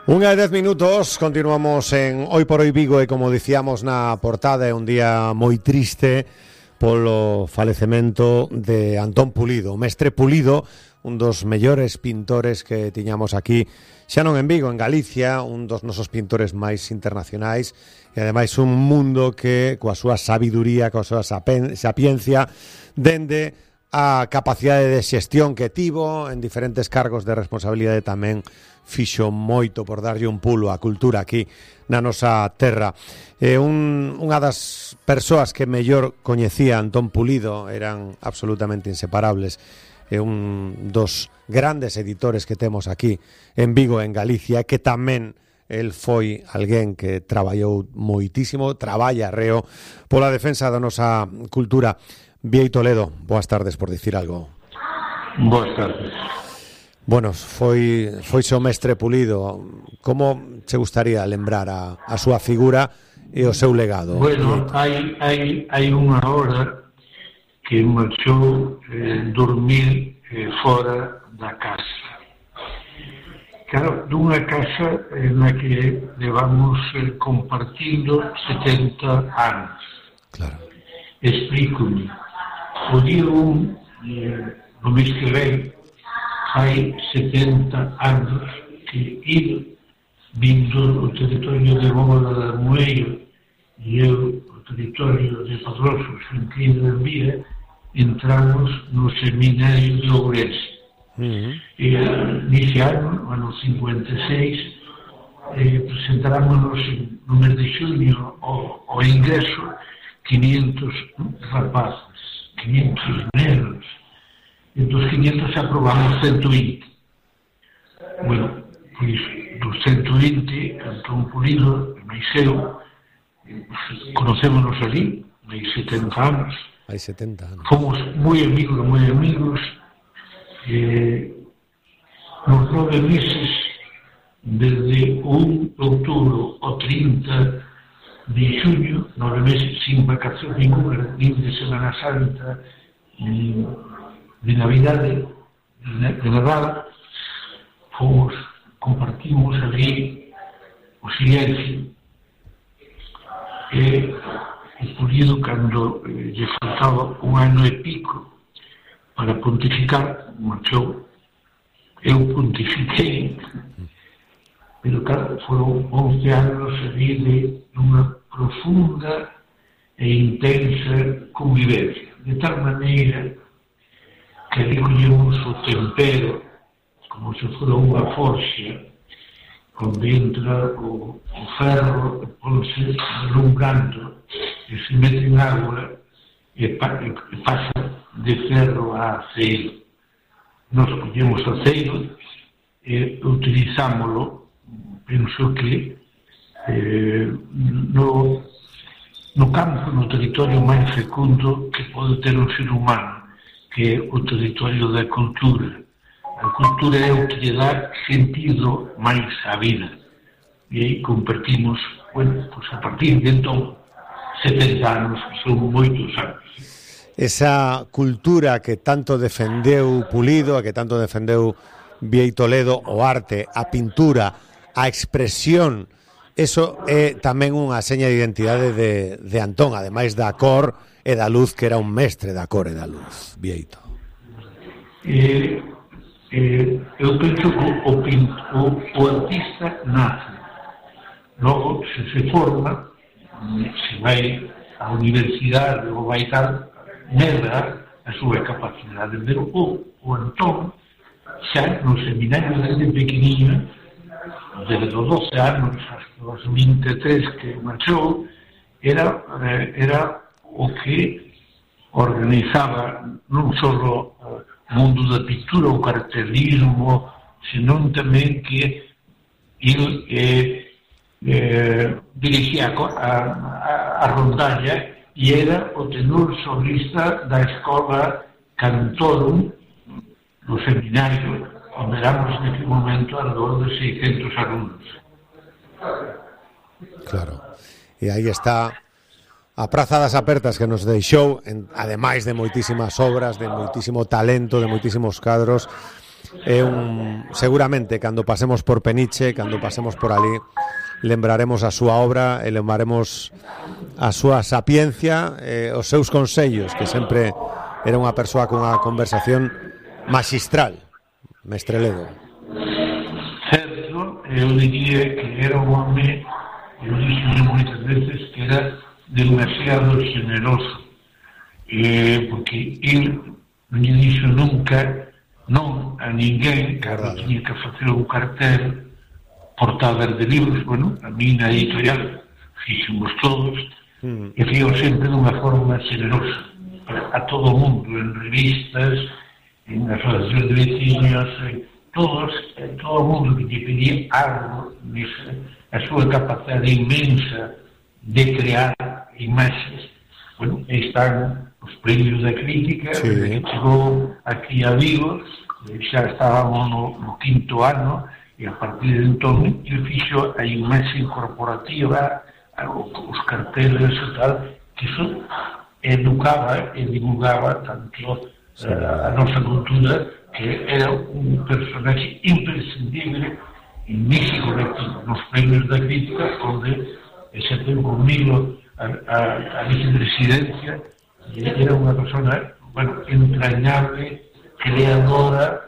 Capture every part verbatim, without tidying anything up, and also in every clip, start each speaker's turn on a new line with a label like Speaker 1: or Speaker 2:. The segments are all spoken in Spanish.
Speaker 1: Unha e dez minutos, continuamos en Hoy por Hoy Vigo e como dicíamos na portada é un día moi triste polo falecemento de Antón Pulido, o mestre Pulido, un dos mellores pintores que tiñamos aquí, xa non en Vigo, en Galicia, un dos nosos pintores máis internacionais e ademais un mundo que coa súa sabiduría, coa súa sapiencia, dende a capacidade de xestión que tivo en diferentes cargos de responsabilidade tamén fixo moito por darlle un pulo á cultura aquí na nosa terra. Eh, un, unha das persoas que mellor coñecía Antón Pulido eran absolutamente inseparables. É un dos grandes editores que temos aquí en Vigo, en Galicia, que tamén el foi alguén que traballou moitísimo, traballa reo pola defensa da nosa cultura. Biei Toledo, boas tardes, por dicir algo.
Speaker 2: Boas tardes.
Speaker 1: Bueno, foi foi o mestre Pulido. Como che gustaría lembrar a, a súa figura e o seu legado?
Speaker 2: Bueno, hai, hai, hai unha hora que marchou eh, dormir eh, fora da casa. Claro, dunha casa eh, na que levamos eh, compartindo setenta anos.
Speaker 1: Claro.
Speaker 2: Explíco-me. O día un, eh, no mes que vem, hai setenta anos que ir vindo o territorio de Bóveda de Moeiro e eu, o territorio de Padrosos, en Quinta de Vía, entramos no seminario de Ourense. Uh-huh. E nese ano, ano cincuenta e seis, eh, presentámonos no mes de xuño ao, ao ingreso quinientos rapazes, quinientos negros. E dos quinientos aprobamos ciento vinte. Bueno, pois dos ciento vinte, Antón Pulido, máis eu, conocémonos ali, hai setenta anos.
Speaker 1: Hai setenta anos.
Speaker 2: Fomos moi amigos, moi amigos. Eh, nos nove meses, desde o un de outubro ao trinta de xuño, nove meses sin vacacións ninguna, nin de Semana Santa, nin de Navidade, de Nadal, fomos, compartimos ali o silencio. E o Pulido, cando eh, lle faltaba un ano e pico para pontificar, marchou. Eu pontifiquei, pero claro, foron once anos ali de unha profunda e intensa convivencia, de tal maneira que ali collemos o tempero como se fora unha forxa, onde entra o, o ferro, ponse alongando e se mete en agua e, pa, e pasa de ferro a aceiro. Nos collemos aceiro e utilizámoslo, penso que eh, no, no campo, no territorio máis fecundo que pode ter un ser humano, que é o territorio da cultura. A cultura é o que lle dá sentido máis á vida. E aí compartimos, bueno, pues a partir de entón, setenta anos, que son moitos anos.
Speaker 1: Esa cultura que tanto defendeu Pulido, a que tanto defendeu Biei Toledo, o arte, a pintura, a expresión, eso é tamén unha seña de identidade de, de Antón, ademais da cor e da luz, que era un mestre da cor e da luz, Bieito.
Speaker 2: Eh, eh, eu penso que o, o, o artista nace, logo se se forma, se vai á universidade ou vai tal, medra a súa capacidade, pero o, o Antón xa no seminario desde pequeniño, desde os doce anos hasta os vinte e tres que marchou, era, era o que organizaba non só o mundo da pintura, o cartelismo, senón tamén que il eh, eh, dirigía a, a, a rondalla e era o tenor solista da escola Cantorum no seminario, onde éramos neste momento alrededor de seiscentos alumnos.
Speaker 1: Claro. E aí está a Praza das Apertas que nos deixou, en, ademais de moitísimas obras, de moitísimo talento, de moitísimos cadros, é un, seguramente, cando pasemos por Peniche, cando pasemos por ali, lembraremos a súa obra e lembraremos a súa sapiencia, eh, os seus consellos, que sempre era unha persoa con unha conversación magistral, mestre Ledo.
Speaker 2: Certo, eu diría que era un home, eu dixo moitas veces que era demasiado generoso, eh, porque ele non lle dixo nunca non a ninguén, cando tiña que facer un cartel portadas de libros. Bueno, a mí na editorial fixemos todos, mm. e fío sempre dunha forma generosa a todo o mundo, en revistas, en asociacións de veciños, todos, todo o mundo que lle pedía algo, a súa capacidade inmensa de crear imaxes. Bueno, están os premios da crítica, sí. Que chegou aquí a Vigo, xa estábamos no, no quinto ano, e a partir de entón ele fixo a imaxe corporativa, os carteles e tal, que iso educaba e divulgaba tanto sí. a, a nosa cultura, que era un personaje imprescindible en México, nos premios da crítica, onde se ten conmigo a, a, a vicepresidencia, e era unha persona, bueno, entrañable, creadora,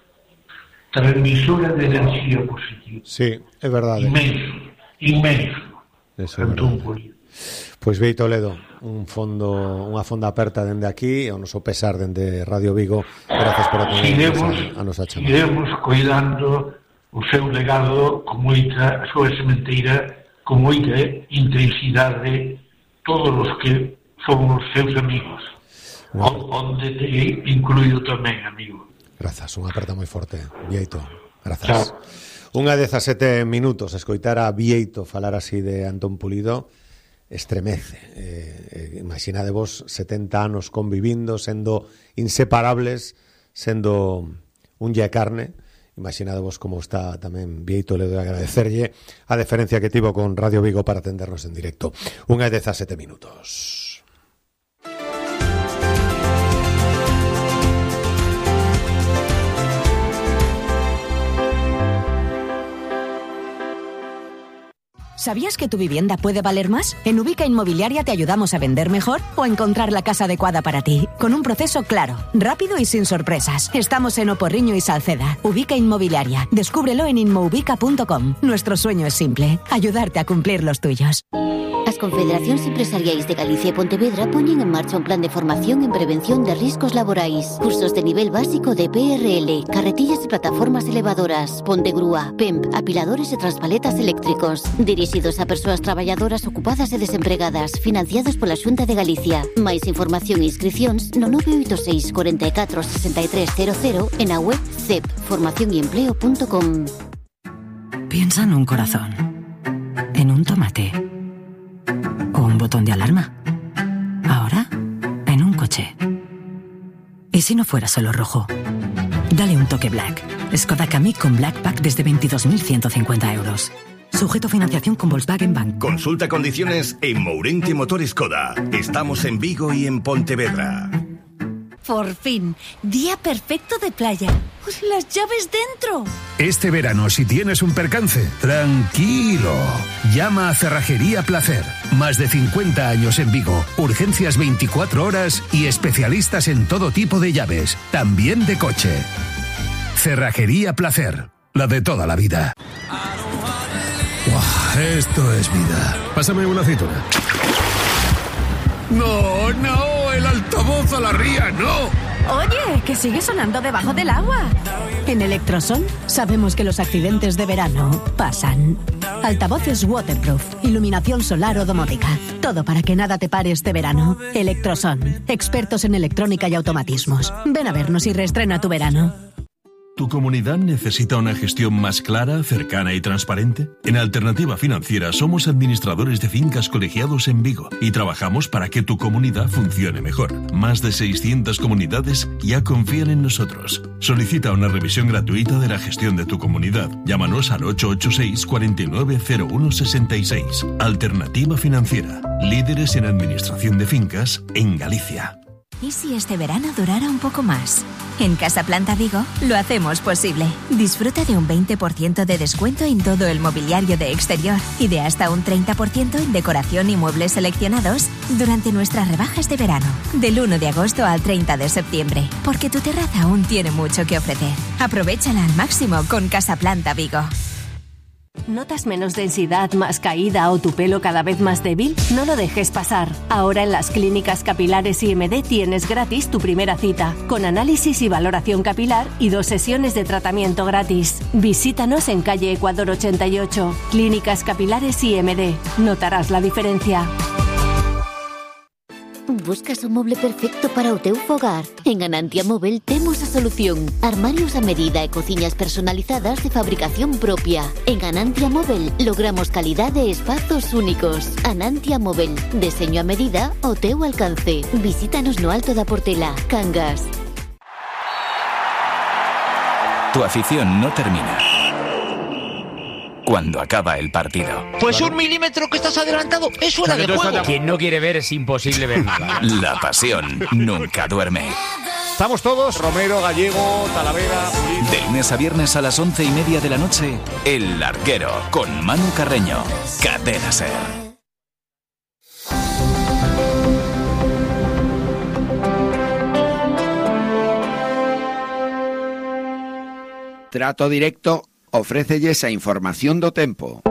Speaker 2: transmisora de enerxía positiva.
Speaker 1: Sí, é verdade.
Speaker 2: Inmenso, inmenso.
Speaker 1: Eso é verdade. Pois Bieito Ledo, un fondo, unha fonda aperta dende aquí, e o noso pesar dende Radio Vigo. Gracias por atender a nosa chamada.
Speaker 2: Iremos coidando o seu legado con moita, a súa sementeira, con moita intensidade, todos os que son os seus amigos, no. Onde te incluído tamén, amigo.
Speaker 1: Grazas, unha aperta moi forte, Bieito. Grazas. Unha dezasete minutos, escoitar a Bieito falar así de Antón Pulido estremece. Eh, eh, imaginadevos setenta anos convivindo, sendo inseparables, sendo un lle carne. Imaginadevos como está tamén Bieito Ledo, de agradecerlle a deferencia que tivo con Radio Vigo para atendernos en directo. Unha dezasete minutos.
Speaker 3: ¿Sabías que tu vivienda puede valer más? En Ubica Inmobiliaria te ayudamos a vender mejor o encontrar la casa adecuada para ti, con un proceso claro, rápido y sin sorpresas. Estamos en Oporriño y Salceda. Ubica Inmobiliaria. Descúbrelo en inmoubica punto com. Nuestro sueño es simple, ayudarte a cumplir los tuyos.
Speaker 4: As confederacións empresariais de Galicia e Pontevedra poñen en marcha un plan de formación en prevención de riscos laborais. Cursos de nivel básico de P R L, carretillas e plataformas elevadoras, ponte grúa, P E M P, apiladores e transpaletas eléctricos. Dirixidos a persoas traballadoras ocupadas e desempregadas, financiados pola Xunta de Galicia. Mais información e inscricións no nove oito seis, catro catro, seis tres cero cero e na web c e p formación y empleo punto com.
Speaker 5: Piensa en un corazón, en un tomate o un botón de alarma. Ahora, en un coche. ¿Y si no fuera solo rojo? Dale un toque Black. Skoda Kamiq con Black Pack desde veintidós mil ciento cincuenta euros. Sujeto a financiación con Volkswagen Bank.
Speaker 6: Consulta condiciones en Mourente Motor Skoda. Estamos en Vigo y en Pontevedra.
Speaker 7: Por fin, día perfecto de playa. ¡Las llaves dentro!
Speaker 8: Este verano, si tienes un percance, tranquilo. Llama a Cerrajería Placer. Más de cincuenta años en Vigo. Urgencias veinticuatro horas y especialistas en todo tipo de llaves, también de coche. Cerrajería Placer. La de toda la vida. Wow, esto es vida. Pásame una aceituna. No, no, el altavoz a la ría, no.
Speaker 3: Oye, que sigue sonando debajo del agua. En Electrosol sabemos que los accidentes de verano pasan. Altavoces waterproof, iluminación solar o domótica. Todo para que nada te pare este verano. Electrosol, expertos en electrónica y automatismos. Ven a vernos y reestrena tu verano.
Speaker 9: ¿Tu comunidad necesita una gestión más clara, cercana y transparente? En Alternativa Financiera somos administradores de fincas colegiados en Vigo y trabajamos para que tu comunidad funcione mejor. Más de seiscientas comunidades ya confían en nosotros. Solicita una revisión gratuita de la gestión de tu comunidad. Llámanos al ocho ocho seis, cuatro nueve cero uno seis seis. Alternativa Financiera. Líderes en administración de fincas en Galicia.
Speaker 3: ¿Y si este verano durara un poco más? En Casaplanta Vigo lo hacemos posible. Disfruta de un veinte por ciento de descuento en todo el mobiliario de exterior y de hasta un treinta por ciento en decoración y muebles seleccionados durante nuestras rebajas de verano, del uno de agosto al treinta de septiembre, porque tu terraza aún tiene mucho que ofrecer. Aprovéchala al máximo con Casaplanta Vigo.
Speaker 10: ¿Notas menos densidad, más caída o tu pelo cada vez más débil? No lo dejes pasar. Ahora en las clínicas capilares I M D tienes gratis tu primera cita, con análisis y valoración capilar y dos sesiones de tratamiento gratis. Visítanos en calle Ecuador ochenta y ocho. Clínicas Capilares I M D. Notarás la diferencia.
Speaker 4: Buscas o moble perfecto para o teu fogar? En Anantia Móvel temos a solución. Armarios a medida e cociñas personalizadas de fabricación propia. En Anantia Móvel logramos calidade e espazos únicos. Anantia Móvel, deseño a medida ao teu alcance. Visítanos no Alto da Portela, Cangas.
Speaker 11: Tu afición no termina cuando acaba el partido.
Speaker 12: Pues un milímetro que estás adelantado es fuera de juego.
Speaker 13: Quien no quiere ver es imposible ver nada.
Speaker 11: La pasión nunca duerme.
Speaker 1: Estamos todos, Romero, Gallego, Talavera... Pulido.
Speaker 11: De lunes a viernes a las once y media de la noche, El Larguero, con Manu Carreño. Cadena Ser.
Speaker 14: Trato Directo ofrécelles a información do tempo.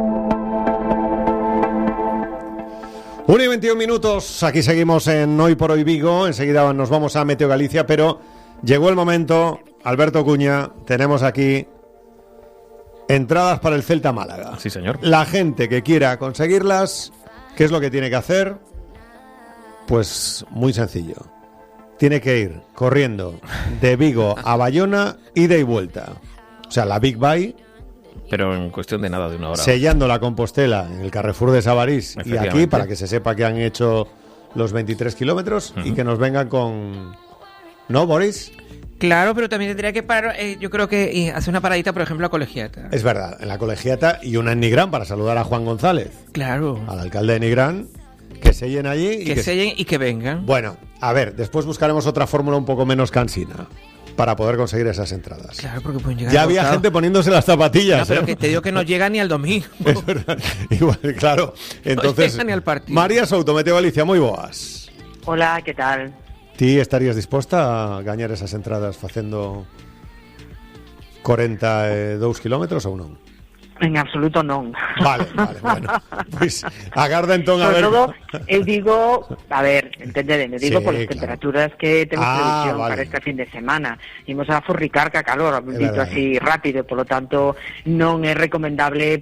Speaker 1: uno y veintiún minutos, aquí seguimos en Hoy por Hoy Vigo, enseguida nos vamos a Meteo Galicia, pero llegó el momento, Alberto Cuña, tenemos aquí entradas para el Celta Málaga.
Speaker 13: Sí, señor.
Speaker 1: La gente que quiera conseguirlas, ¿qué es lo que tiene que hacer? Pues muy sencillo, tiene que ir corriendo de Vigo a Bayona, ida y vuelta, o sea, la Big Bike.
Speaker 13: Pero en cuestión de nada, de una hora.
Speaker 1: Sellando la Compostela en el Carrefour de Sabarís y aquí, para que se sepa que han hecho los veintitrés kilómetros uh-huh. y que nos vengan con... ¿No, Boris?
Speaker 15: Claro, pero también tendría que parar, eh, yo creo que eh, hacer una paradita, por ejemplo, a Colegiata.
Speaker 1: Es verdad, en la Colegiata y una en Nigrán para saludar a Juan González.
Speaker 15: Claro.
Speaker 1: Al alcalde de Nigrán, que sellen allí. Y
Speaker 15: que, que sellen y que vengan.
Speaker 1: Bueno, a ver, después buscaremos otra fórmula un poco menos cansina para poder conseguir esas entradas.
Speaker 15: Claro, porque pueden llegar.
Speaker 1: Ya había agotado. Gente poniéndose las zapatillas.
Speaker 15: No, pero
Speaker 1: ¿eh?
Speaker 15: que te digo que no llega ni al domingo.
Speaker 1: Es verdad. Igual, claro. Entonces,
Speaker 15: no llega ni al partido.
Speaker 1: María Souto, Meteo Galicia, moi boas.
Speaker 16: Hola, ¿qué tal?
Speaker 1: Ti estarías disposta a gañar esas entradas facendo cuarenta e dous kilómetros ou non?
Speaker 16: En absoluto non.
Speaker 1: Vale, vale, bueno. Pois pues, agarda entón a
Speaker 16: Sobre
Speaker 1: ver.
Speaker 16: Todo, eu digo, a ver, entendedeme, digo
Speaker 1: Sí,
Speaker 16: por las
Speaker 1: claro.
Speaker 16: temperaturas que temos
Speaker 1: Ah,
Speaker 16: previsión
Speaker 1: vale.
Speaker 16: para este fin de semana. Imos a furricar ca calor,
Speaker 1: É
Speaker 16: dito
Speaker 1: verdade.
Speaker 16: así rápido, polo tanto non é recomendable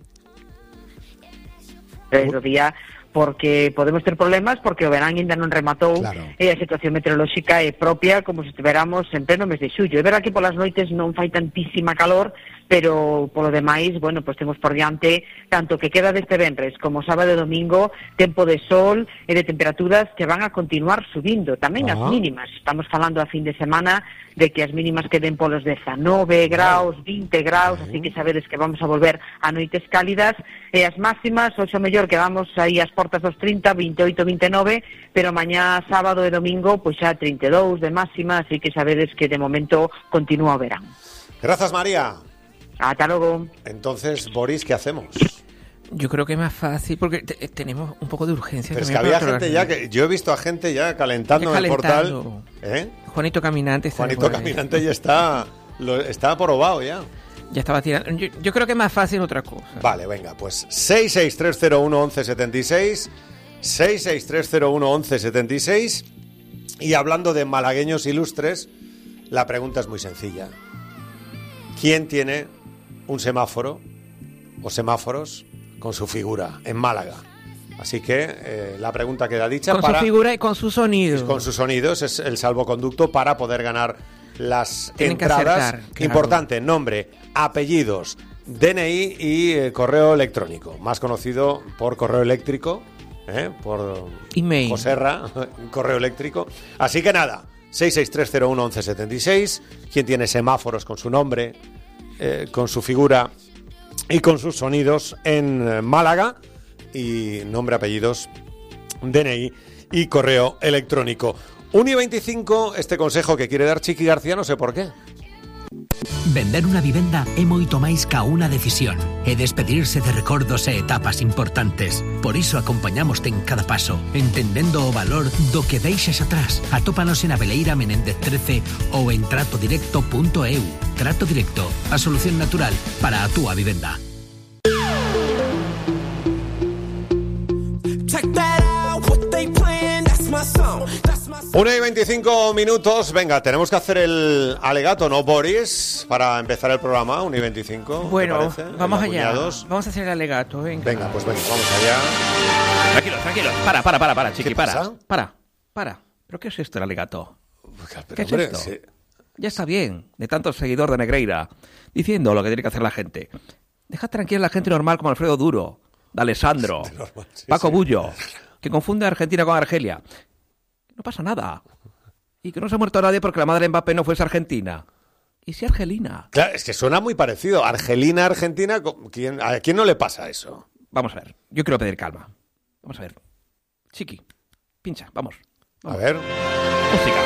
Speaker 16: o día porque podemos ter problemas porque o verán ainda non rematou
Speaker 1: Claro.
Speaker 16: e a situación meteorolóxica é propia como se estiveramos en pleno mes de xullo. É verdad que polas noites non fai tantísima calor, pero polo demais, bueno, pues temos por diante tanto que queda deste venres como sábado e domingo, tempo de sol e de temperaturas que van a continuar subindo, tamén
Speaker 1: Ah.
Speaker 16: as mínimas. Estamos falando a fin de semana de que as mínimas queden polos dezanove graus, vinte graus, así que sabedes que vamos a volver a noites cálidas, e as máximas, oxo mellor que vamos aí ás portas dos trinta, veintioito, veintenove, pero mañá sábado e domingo, pois xa trinta e dous de máxima, así que sabedes que de momento continúa o verán.
Speaker 1: Gracias, María.
Speaker 16: Hasta luego.
Speaker 1: Entonces, Boris, ¿qué hacemos?
Speaker 15: Yo creo que es más fácil porque te- tenemos un poco de urgencia.
Speaker 1: Pero es que
Speaker 15: también
Speaker 1: había
Speaker 15: para
Speaker 1: gente
Speaker 15: otro-
Speaker 1: ya que yo he visto a gente ya calentando en el
Speaker 15: Calentando.
Speaker 1: portal. ¿Eh?
Speaker 15: Juanito Caminante. está
Speaker 1: Juanito
Speaker 15: por ahí.
Speaker 1: Caminante ya está, lo, está aprobado ya.
Speaker 15: Ya estaba tirando. Yo, yo creo que es más fácil otra cosa.
Speaker 1: Vale, venga, pues seis seis tres cero uno once setenta y seis, seis seis tres cero uno once setenta y seis. Y hablando de malagueños ilustres, la pregunta es muy sencilla. ¿Quién tiene un semáforo o semáforos con su figura en Málaga? Así que eh, la pregunta queda dicha.
Speaker 15: Con
Speaker 1: para,
Speaker 15: su figura y con su sonido.
Speaker 1: con sus sonidos, es el salvoconducto para poder ganar las
Speaker 15: Tienen que
Speaker 1: entradas.
Speaker 15: acertar, claro.
Speaker 1: Importante, nombre, apellidos, D N I y eh, correo electrónico, más conocido por correo eléctrico, ¿eh? por
Speaker 15: Email.
Speaker 1: Joserra, correo eléctrico. Así que nada, seis seis tres cero uno once setenta y seis, quien tiene semáforos con su nombre, eh, con su figura y con sus sonidos en eh, Málaga, y nombre, apellidos, D N I y correo electrónico. uno y veinticinco, este consejo que quiere dar Chiqui García, no sé por qué.
Speaker 17: Vender unha vivenda é moito máis ca unha decisión. É despedirse de recordos e etapas importantes. Por iso acompañamoste en cada paso, entendendo o valor do que deixes atrás. Atópanos en Abeleira Menéndez trece ou en trato directo punto e u. Trato Directo, a solución natural para a túa vivenda.
Speaker 1: una y veinticinco minutos, venga, tenemos que hacer el alegato, ¿no, Boris? Para empezar el programa, una y veinticinco.
Speaker 15: Bueno, vamos allá.
Speaker 1: Cuñados.
Speaker 15: Vamos a hacer el alegato, venga.
Speaker 1: Venga, pues venga, vamos allá.
Speaker 13: Tranquilo, tranquilo. Para, para, para, para, Chiqui,
Speaker 1: ¿Qué
Speaker 13: para.
Speaker 1: pasa?
Speaker 13: Para, para. ¿Pero qué es esto, el alegato?
Speaker 1: Pero,
Speaker 13: ¿Qué es
Speaker 1: hombre,
Speaker 13: esto?
Speaker 1: sí.
Speaker 13: Ya está bien, de tanto seguidor de Negreira, diciendo lo que tiene que hacer la gente. Deja tranquila a la gente normal como Alfredo Duro, de Alessandro,
Speaker 1: normal, sí,
Speaker 13: Paco
Speaker 1: sí.
Speaker 13: Bullo, que confunde a Argentina con Argelia. No pasa nada. Y que no se ha muerto nadie porque la madre de Mbappé no fuese argentina. ¿Y si argelina?
Speaker 1: Claro, es que suena muy parecido. Argelina, Argentina, ¿quién, ¿a quién no le pasa eso?
Speaker 13: Vamos a ver, yo quiero pedir calma. Vamos a ver. Chiqui, pincha, vamos. vamos.
Speaker 1: A ver.
Speaker 13: Música.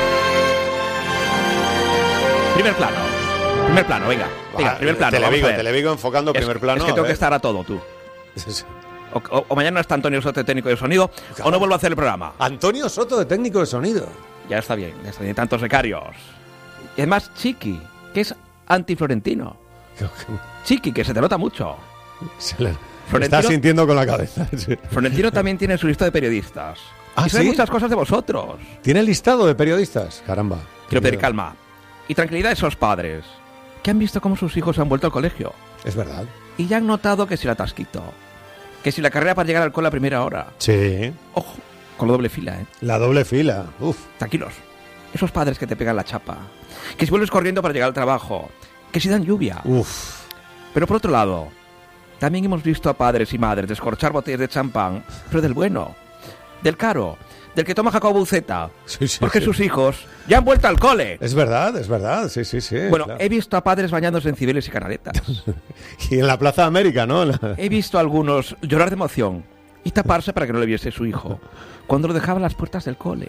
Speaker 13: Primer plano. Primer plano, venga. Venga,
Speaker 1: Va,
Speaker 13: primer plano.
Speaker 1: Televigo,
Speaker 13: vamos a ver.
Speaker 1: Televigo enfocando
Speaker 13: Es-
Speaker 1: primer plano.
Speaker 13: Es que
Speaker 1: a
Speaker 13: tengo que
Speaker 1: ver.
Speaker 13: estar a todo, tú.
Speaker 1: Sí, sí.
Speaker 13: O, o- o mañana está Antonio Soto, técnico de sonido, o no vuelvo a hacer el programa.
Speaker 1: Antonio Soto, de técnico de sonido.
Speaker 13: Ya está bien, ya está bien, tantos becarios. Y además, Chiqui, que es antiflorentino. Chiqui, que se te nota mucho.
Speaker 1: Se le,
Speaker 13: Florentino-
Speaker 1: está sintiendo con la cabeza. Sí.
Speaker 13: Florentino también tiene su lista de periodistas.
Speaker 1: ¿Ah,
Speaker 13: y sabe
Speaker 1: sí?
Speaker 13: muchas cosas de vosotros.
Speaker 1: ¿Tiene listado de periodistas? Caramba.
Speaker 13: Quiero pedir
Speaker 1: Querido.
Speaker 13: calma. Y tranquilidad a esos padres que han visto cómo sus hijos han vuelto al colegio.
Speaker 1: Es verdad.
Speaker 13: Y ya han notado que si el atasquito, que si la carrera para llegar al cole a primera hora.
Speaker 1: Sí.
Speaker 13: Ojo, con la doble fila, ¿eh?
Speaker 1: La doble fila. Uf.
Speaker 13: Tranquilos. Esos padres que te pegan la chapa. Que si vuelves corriendo para llegar al trabajo. Que si dan lluvia.
Speaker 1: Uf.
Speaker 13: Pero por otro lado, también hemos visto a padres y madres descorchar botellas de champán, pero del bueno, del caro, del que toma Jacobo Buceta.
Speaker 1: Sí, sí,
Speaker 13: porque
Speaker 1: sí.
Speaker 13: sus hijos ya han vuelto al cole.
Speaker 1: Es verdad, es verdad. Sí, sí, sí.
Speaker 13: Bueno,
Speaker 1: claro.
Speaker 13: he visto a padres bañándose en cibeles y canaletas.
Speaker 1: Y en la Plaza de América, ¿no? La-
Speaker 13: He visto a algunos llorar de emoción y taparse para que no le viese su hijo cuando lo dejaba en las puertas del cole.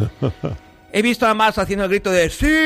Speaker 13: He visto a más haciendo el grito de ¡sí!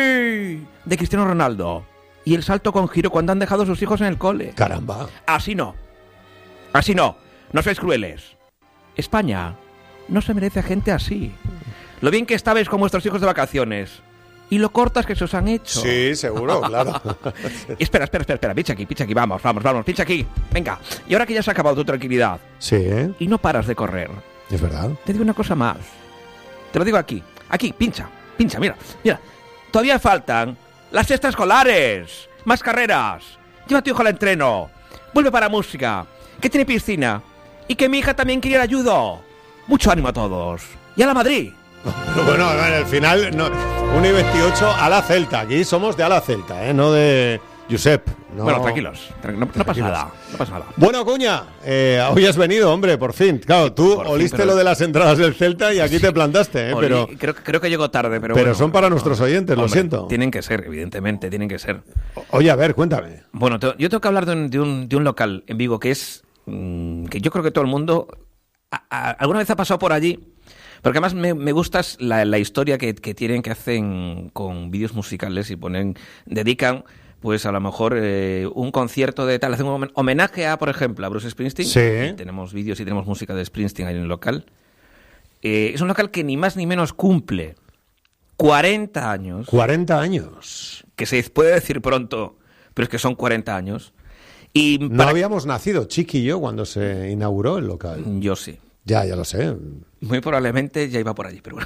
Speaker 13: de Cristiano Ronaldo y el salto con giro cuando han dejado a sus hijos en el cole.
Speaker 1: Caramba.
Speaker 13: Así no. Así no. No sois crueles. España no se merece a gente así. Lo bien que estabais con vuestros hijos de vacaciones y lo cortas que se os han hecho.
Speaker 1: Sí, seguro, claro.
Speaker 13: Espera, espera, espera, espera. Pincha aquí, pincha aquí. Vamos, vamos, vamos. Pincha aquí. Venga. Y ahora que ya se ha acabado tu tranquilidad
Speaker 1: Sí, ¿eh?
Speaker 13: y no paras de correr,
Speaker 1: Es verdad.
Speaker 13: te digo una cosa más. Te lo digo aquí. Aquí, pincha. Pincha, mira. Mira. Todavía faltan las extraescolares. Más carreras. Lleva a tu hijo al entreno. Vuelve para música. Que tiene piscina. Y que mi hija también quiere ir a judo. Mucho ánimo a todos. Y a la Madrid.
Speaker 1: Pero bueno, a ver, al final, no, uno y veintiocho a la Celta. Aquí somos de a la Celta, ¿eh? No de Josep. No.
Speaker 13: Bueno, tranquilos. Tran- no, no pasa nada. No pasa nada.
Speaker 1: Bueno, Cuña, eh, hoy has venido, hombre, por fin. Claro, tú
Speaker 13: por fin,
Speaker 1: oliste
Speaker 13: pero-
Speaker 1: lo de las entradas del Celta y aquí te plantaste, ¿eh?
Speaker 13: Oli,
Speaker 1: Pero,
Speaker 13: creo, creo que llegó tarde, pero
Speaker 1: pero
Speaker 13: bueno,
Speaker 1: son para
Speaker 13: no,
Speaker 1: nuestros oyentes, lo
Speaker 13: hombre,
Speaker 1: siento.
Speaker 13: Tienen que ser, evidentemente, tienen que ser.
Speaker 1: Oye, a ver, cuéntame.
Speaker 13: Bueno, te- yo tengo que hablar de un, de un, de un local en Vigo que es... mm, que yo creo que todo el mundo a- a- alguna vez ha pasado por allí, porque además me, me gusta es la, la historia que, que tienen, que hacen con vídeos musicales y ponen, dedican pues a lo mejor eh, un concierto de tal, hacen un homen- homenaje a, por ejemplo, a Bruce Springsteen.
Speaker 1: Sí.
Speaker 13: Y tenemos vídeos y tenemos música de Springsteen ahí en el local. Eh, es un local que ni más ni menos cumple cuarenta años.
Speaker 1: cuarenta años.
Speaker 13: Que se puede decir pronto, pero es que son cuarenta años. Y
Speaker 1: No
Speaker 13: para-
Speaker 1: habíamos nacido, Chiqui y yo, cuando se inauguró el local.
Speaker 13: Yo sí.
Speaker 1: Ya, ya lo sé.
Speaker 13: Muy probablemente ya iba por allí, pero bueno.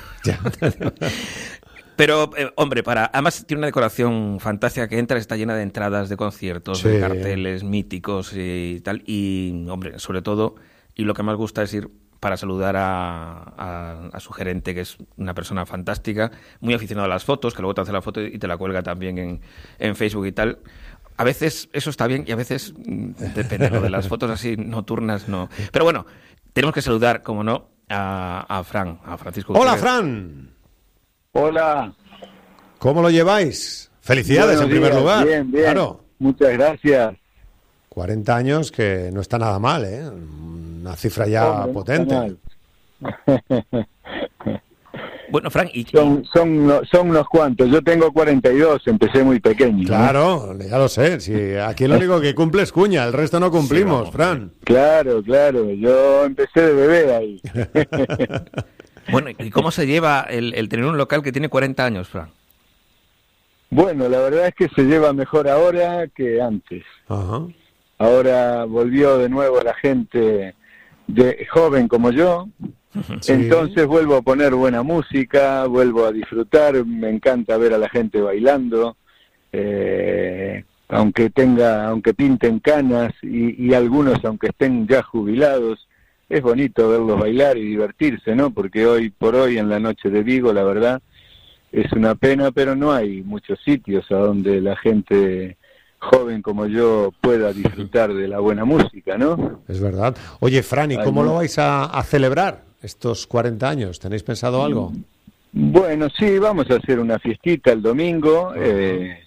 Speaker 13: Pero, eh, hombre, para además tiene una decoración fantástica que entra, está llena de entradas de conciertos,
Speaker 1: Sí.
Speaker 13: de carteles míticos y tal. Y, hombre, sobre todo, y lo que más gusta es ir para saludar a, a, a su gerente, que es una persona fantástica, muy aficionado a las fotos, que luego te hace la foto y te la cuelga también en, en Facebook y tal. A veces eso está bien y a veces mm, depende, lo de las fotos así nocturnas no. Pero bueno, tenemos que saludar, como no, a, a Fran, a Francisco
Speaker 1: Hola,
Speaker 13: Gutiérrez.
Speaker 1: Fran.
Speaker 18: Hola.
Speaker 1: ¿Cómo lo lleváis? Felicidades
Speaker 18: Buenos
Speaker 1: en primer
Speaker 18: días.
Speaker 1: lugar.
Speaker 18: Bien, bien.
Speaker 1: Claro.
Speaker 18: Muchas gracias.
Speaker 1: cuarenta años que no está nada mal, ¿eh? Una cifra ya
Speaker 18: Hombre, no
Speaker 1: potente.
Speaker 18: está mal.
Speaker 13: Bueno, Fran, y...
Speaker 18: Son, son, son unos cuantos. Yo tengo cuarenta y dos, empecé muy pequeño.
Speaker 1: Claro, ¿no? Ya lo sé. Si aquí lo único que cumple es Cuña, el resto no cumplimos, sí, Fran.
Speaker 18: Claro, claro. Yo empecé de bebé ahí.
Speaker 13: Bueno, ¿y cómo se lleva el, el tener un local que tiene cuarenta años, Fran?
Speaker 18: Bueno, la verdad es que se lleva mejor ahora que antes.
Speaker 1: Ajá.
Speaker 18: Ahora volvió de nuevo la gente de joven como yo, sí. Entonces vuelvo a poner buena música, vuelvo a disfrutar, me encanta ver a la gente bailando, eh, aunque tenga, aunque pinten canas y, y algunos aunque estén ya jubilados, es bonito verlos bailar y divertirse, ¿no? Porque hoy por hoy en la noche de Vigo, la verdad, es una pena, pero no hay muchos sitios a donde la gente joven como yo pueda disfrutar de la buena música, ¿no?
Speaker 1: Es verdad. Oye, Fran, ¿y cómo Ay, lo vais a, a celebrar estos cuarenta años? ¿Tenéis pensado algo?
Speaker 18: Bueno, sí, vamos a hacer una fiestita el domingo, uh-huh. eh,